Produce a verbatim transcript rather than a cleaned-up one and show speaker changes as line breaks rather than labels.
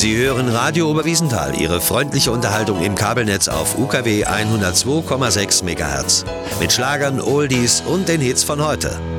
Sie hören Radio Oberwiesenthal, Ihre freundliche Unterhaltung im Kabelnetz auf U K W hundertzwei Komma sechs Megahertz. Mit Schlagern, Oldies und den Hits von heute.